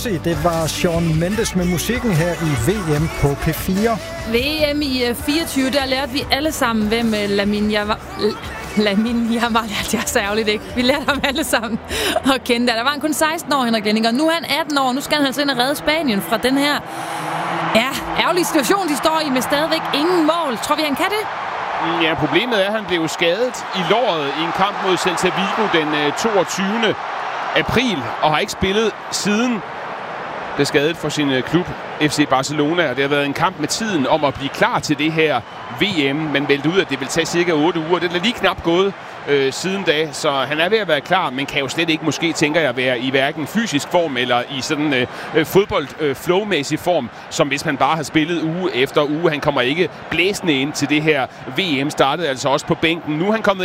Messi. Det var Shawn Mendes med musikken her i VM på P4. VM i 24, der lærte vi alle sammen, hvem Lamine Yamal, det er så ærgerligt, ikke? Vi lærte ham alle sammen at kende der. Der var han kun 16 år, Henrik Lenning, og nu er han 18 år. Nu skal han altså ind og redde Spanien fra den her ærgerlige situation, de står i med stadigvæk ingen mål. Tror vi, han kan det? Ja, problemet er, at han blev skadet i låret i en kamp mod Celta Vigo den 22. april, og har ikke spillet siden. Blev skadet for sin klub FC Barcelona, og det har været en kamp med tiden om at blive klar til det her VM, men meldte ud, at det vil tage cirka 8 uger. Den er lige knap gået siden da, så han er ved at være klar, men kan jo slet ikke måske, tænker jeg, være i hverken fysisk form eller i sådan fodbold-flowmæssig form, som hvis man bare har spillet uge efter uge. Han kommer ikke blæsende ind til det her VM, startede altså også på bænken. Nu er han kommet